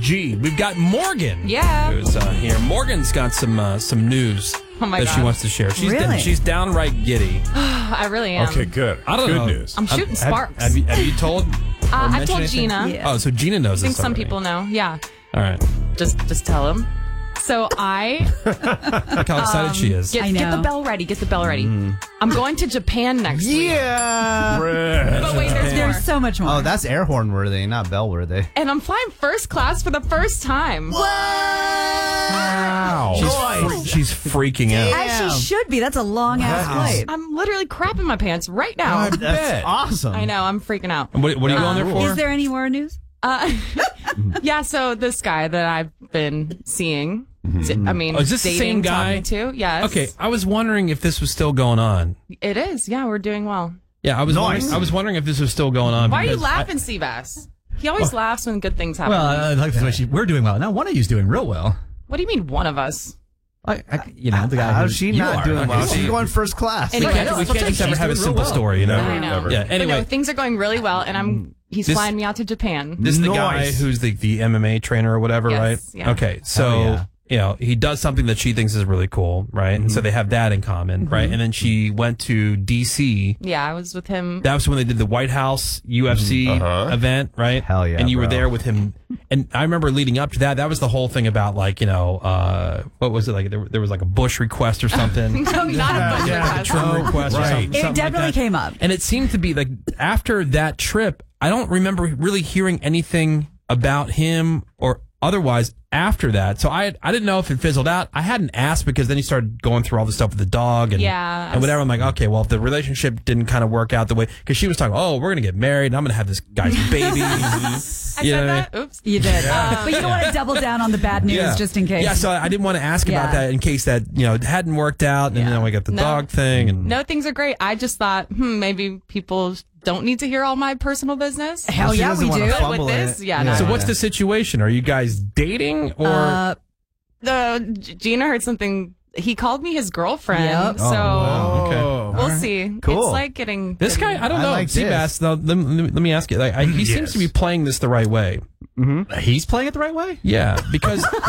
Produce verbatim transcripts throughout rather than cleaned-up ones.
G. We've got Morgan. Yeah. Who's uh, here. Morgan's got some uh, some news Oh my that God. she wants to share. She's Really? she's downright giddy. I really am. Okay, good. I don't good know. news. I'm shooting Have- sparks. Have, you, have you told? uh, I've told Gina. Yeah. Oh, so Gina knows I think this some already. people know. Yeah. All right. Just just tell them. So I Look how excited she is. get, I get the know. bell ready. Get the bell ready. I'm going to Japan next week. Yeah. But wait, there's more. There's so much more. Oh, that's air horn worthy, not bell worthy. And I'm flying first class for the first time. Wow. She's, fre- she's freaking out. As she should be. That's a long ass flight. I'm literally crapping my pants right now. I That's bet. awesome. I know. I'm freaking out. And What, what are you going there for? Is there any more news? Uh, yeah, so this guy that I've been seeing, I mean, Oh, is this the dating, same guy? talking to, yes. Okay, I was wondering if this was still going on. It is. Yeah, we're doing well. Yeah, I was Nice. wondering. I was wondering if this was still going on. Why are you because I- laughing, Seabass? He always laughs when good things happen. Well, I like the way she, we're doing well. Now, one of you's doing real well. what do you mean, one of us? I, I, you know, the guy How's who she you not are. doing well? Okay. She's going first class. And we I can't, know, we that's can't what just I'm ever saying. have a She's doing simple real well. story, you know? I know. Never. Yeah. But Anyway, no, things are going really well, and I'm he's This- flying me out to Japan. this is the guy Nice. who's the, the M M A trainer or whatever, Yes, right? yeah. Okay, so Oh, yeah. you know he does something that she thinks is really cool, right? And so they have that in common, right? And then she went to D C. Yeah, I was with him. That was when they did the White House U F C Uh-huh. event, right? Hell yeah, And you were bro. there with him. And I remember leading up to that, that was the whole thing about like, you know, uh, what was it like? There, there was like a Bush request or something. No, not a bunch Yeah, of us. Trim request or right. something. It something like definitely that. came up. And it seemed to be like after that trip, I don't remember really hearing anything about him or otherwise after that. So I I didn't know if it fizzled out. I hadn't asked because then he started going through all the stuff with the dog and, Yeah. and whatever. I'm like, okay, well, if the relationship didn't kind of work out the way, because she was talking, oh, we're going to get married and I'm going to have this guy's baby. I You know said what I that? Oops. You did. but you don't want to double down on the bad news just in case. Yeah, so I didn't want to ask about Yeah. that in case that, you know, it hadn't worked out and Yeah. then we got the No. dog thing. And No, things are great. I just thought, hmm, maybe people don't need to hear all my personal business. Hell She yeah, doesn't we wanna do. Good with fumble this? it. Yeah, no. So what's the situation? Are you guys dating or? Uh, The Gina heard something. He called me his girlfriend. Yep. So wow. Okay. we'll see. Cool. It's like getting This guy, I don't I know. like Seabass, though, let, me, let me ask you. Like, I, he seems Yes. to be playing this the right way. He's playing it the right way? Yeah, because we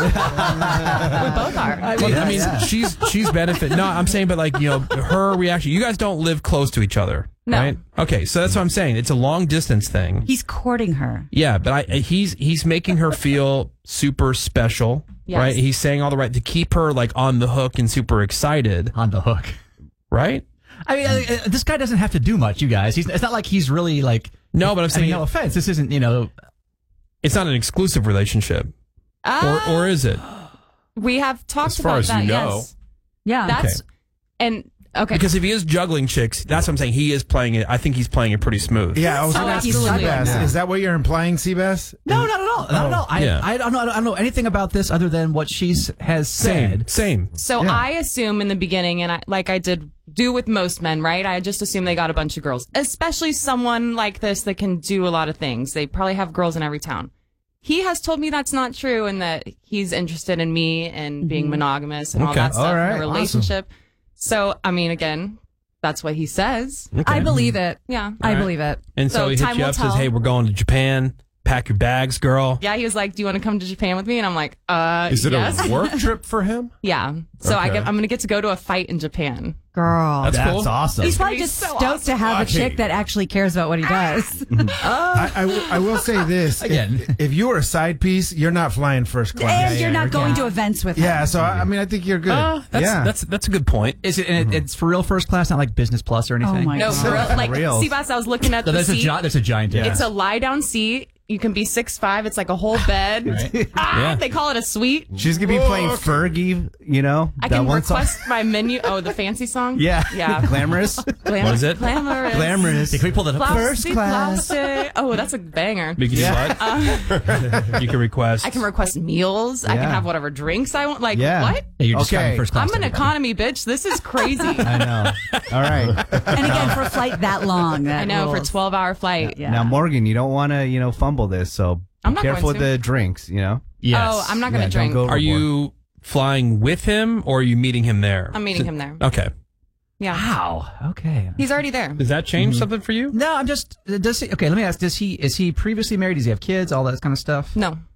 both are. well, I mean, she's she's benefit. No, I'm saying, but like you know, her reaction. You guys don't live close to each other, No. right? Okay, so that's what I'm saying. It's a long distance thing. he's courting her. Yeah, but I he's he's making her feel super special, Yes. right? He's saying all the right to keep her like on the hook and super excited, On the hook. right? I mean, uh, uh, this guy doesn't have to do much, you guys. He's, it's not like he's really like. No, but I'm I saying mean, no offense. This isn't, you know. it's not an exclusive relationship, Ah, or or is it? we have talked As far about as that. you know. Yes, Yeah. that's and okay. Because if he is juggling chicks, that's what I'm saying. He is playing it. I think he's playing it pretty smooth. Yeah, I was Oh, going to ask you, absolutely. Seabass. Yeah. Is that what you're implying, Seabass? No, not at all. Not at all. I, Yeah. I, don't know, I don't know anything about this other than what she's has Same, said. same. So I assume in the beginning, and I, like I did do with most men, right? I just assume they got a bunch of girls, especially someone like this that can do a lot of things. They probably have girls in every town. He has told me that's not true and that he's interested in me and being monogamous and all Okay. that stuff All in right. a relationship. So, I mean, again, that's what he says. I believe it. Yeah. I right. believe it. And so, So he hits time you will up, says, tell. "Hey, we're going to Japan. Pack your bags, girl." Yeah, he was like, "Do you want to come to Japan with me?" And I'm like, "Uh, Is it yes." a work trip for him? Yeah. So I Okay. get, I'm going to get to go to a fight in Japan. Girl. That's That's cool. awesome. He's probably He's just so stoked to have a Okay. chick that actually cares about what he does. I, I, w- I will say this. Again. If, if you were a side piece, you're not flying first class. and you're not going to events with him. Yeah, so I I mean, I think you're good. Uh, that's, yeah. that's that's a good point. Is it? And it, it's for real first class, not like business plus or anything. Oh my No, God. for real, like Real. Seabass, I was looking at So the there's a seat. giant. There's a giant. Yeah. It's a lie down seat. You can be six five. It's like a whole bed. Ah, Yeah. They call it a suite. She's gonna be playing okay. Fergie, you know. I that can one song. request my menu. Oh, the fancy song. Yeah, Yeah. glamorous, Glam- What is it? Glamorous. glamorous. Hey, can we pull that up? First Flossy, class. flossy. Oh, that's a banger. You can do what? You can request. I can request meals. I can Yeah. have whatever drinks I want. Like Yeah. what? Yeah, you're just Okay. driving first class. I'm an everybody. economy bitch. This is crazy. I know. All right. And again, for a flight that long. That I know for a rules. twelve hour flight. Yeah. Now, Morgan, you don't want to, you know, fumble this. So I'm be not careful going with to. the drinks. You know. Yes. Oh, I'm not going Yeah, to don't drink. go Are you flying with him or are you meeting him there? I'm meeting him there. Okay. Yeah. Wow. Okay. He's already there. Does that change something for you? No, I'm just. Does he? Okay, let me ask. Does he? Is he previously married? Does he have kids? All that kind of stuff. No.